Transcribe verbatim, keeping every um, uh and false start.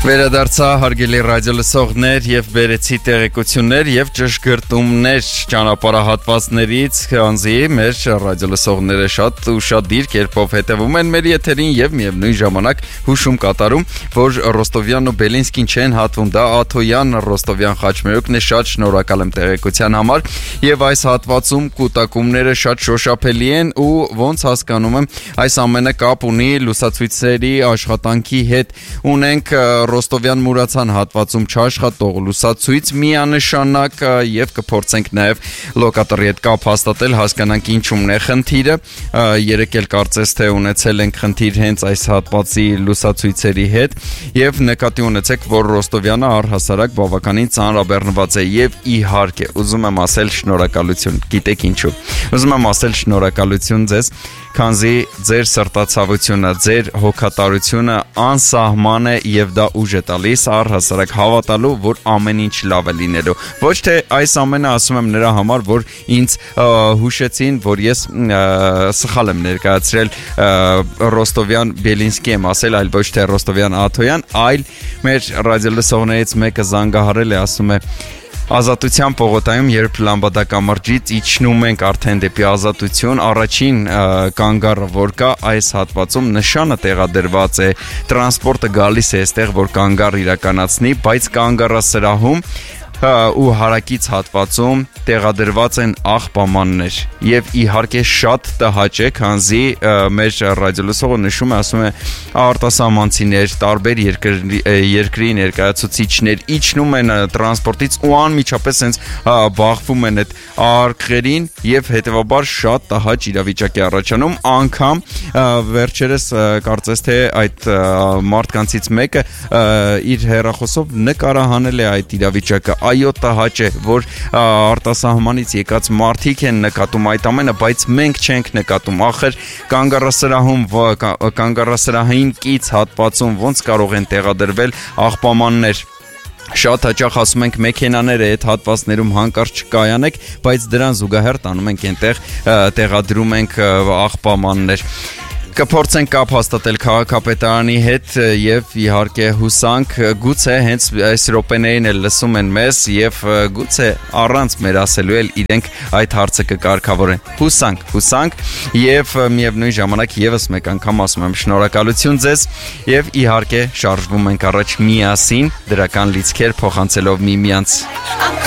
Վերադարձա հարգելի ռադիոլսողներ եւ բերեցի տեղեկություններ եւ ճշգրտումներ ճանապարհահատվածներից, քանզի մեր ռադիոլսողները շատ ու շատ դիր կերպով հետևում են մեր եթերին եւ միևնույն ժամանակ հուշում կատարում, որ Ռոստովյանն ու Բելինսկին չեն հատվում, դա Աթոյան Ռոստովյան խաչմերուկն է, շատ շնորհակալ եմ տեղեկության համար եւ այս հատվածում կուտակումները շատ շոշափելի են ու ոնց հասկանում եմ, այս ամենը կապ ունի լուսացույցերի աշխատանքի հետ, ունենք Ռոստովյան Մուրացան հատվածում չաշխատող լուսացույց միանշանակ եւ կփորձենք նաեւ լոկատորի հետ կապ հաստատել, հասկանանք ինչումն է խնդիրը, երեք էլ կարծես թե ունեցել ենք խնդիր հենց այս հատվածի լուսացույցերի հետ եւ նկատի ունեցեք, որ Ռոստովյանը առհասարակ բավականին ծանրաբեռնված է եւ իհարկե ուզում եմ ասել շնորհակալություն, գիտեք ինչու, ուզում եմ ասել շնորհակալություն ձեզ, քանզի ձեր սրտացավությունը, ձեր հոգատարությունը անսահման է եւ դա ուժ է տալիս առհասարակ հավատալու, որ ամեն ինչ լավ է լինելու։ Ոչ թե այս ամենը ասում եմ նրա համար, որ ինձ հուշեցին, որ ես սխալ եմ ներկայացրել Ռոստովյան Բելինսկի եմ ասել, այլ ոչ թե Ռոստովյան Աթոյան, այլ մեր ռադիոլսողներից մեկը զանգահարել է, ասում է Ազատության պողոտայում, երբ Լամբադակամրջից իջնում ենք արդեն դեպի Ազատություն, առաջին կանգառը, որ կա այս հատվածում, նշանը տեղադրված է, տրանսպորտը գալիս է այստեղ, որ կանգառ իրականացնի, բայց կանգառասրահում ու հարակից հատվածում տեղադրված են աղբամաններ եւ իհարկե շատ տհաճ է, քանզի մեր ռադիոլսողը նշում է, ասում է արտասահմանցիներ, տարբեր երկրի, երկրի ներկայացուցիչներ իջնում են տրանսպորտից ու անմիջապես հենց բախվում են այդ արկղերին եւ հետեւաբար շատ տհաճ իրավիճակ է առաջանում, անգամ վերջերս կարծես թե այդ մարդկանցից մեկը իր հեռախոսով նկարահանել է այդ իրավիճակը, այո տհաճ է, որ արտասահմանից եկած մարդիկ են նկատում այդ ամենը, բայց մենք չենք նկատում, ախր կանգառասրահում, կանգառասրահային կից հատվածում ոնց կարող են տեղադրվել աղբամաններ, շատ հաճախ ասում ենք մեքենաները այդ հատվածներում հանկարծ չկայանեք, բայց դրան զուգահեռ տանում ենք այնտեղ տեղադրում ենք աղբամաններ։ Կփորձենք կապ հաստատել քաղաքապետարանի հետ եւ իհարկե հուսանք գուցե հենց այս րոպեներին էլ լսում են մեզ եւ գուցե առանց մեր ասելու էլ իրենք այդ հարցը կկարգավորեն։ Հուսանք, հուսանք եւ միևնույն ժամանակ եւս մեկ անգամ ասում եմ շնորհակալություն ձեզ եւ իհարկե շարժվում ենք առաջ միասին դրական լիցքեր փոխանցելով միմյանց։